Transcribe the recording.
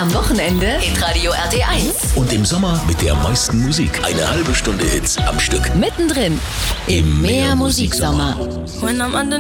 Am Wochenende Hitradio RT1. Und im Sommer mit der meisten Musik. Eine halbe Stunde Hits am Stück. Mittendrin im Mehr Musiksommer. When I'm under